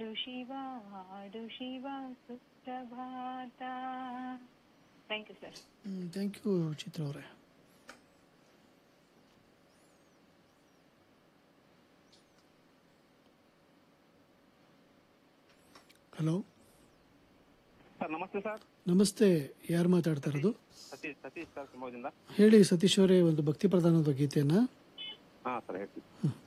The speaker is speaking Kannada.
ಹಾಡು ಶಿವ ಸುಪ್ರಭಾತ. Thank you sir. Thank you ಚಿತ್ರ ಅವರೇ. ಹಲೋ ಸರ್, ನಮಸ್ತೆ ಸರ್. ನಮಸ್ತೆ, ಯಾರು ಮಾತಾಡ್ತಾ ಇರೋದು? ಸತೀಶ್ ಸರ್, ಶಿವಮೊಗ್ಗದಿಂದ. ಹೇಳಿ ಸತೀಶ್ ಅವರೇ, ಒಂದು ಭಕ್ತಿ ಪ್ರಧಾನದ ಗೀತೆಯನ್ನ. ಹಾಂ ಸರ್, ಹೇಳ್ತೀನಿ.